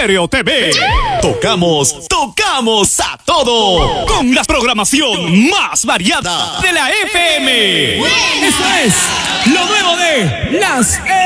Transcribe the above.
Estéreo TV. Tocamos a todo. Con la programación más variada de la FM. Esto es lo nuevo de las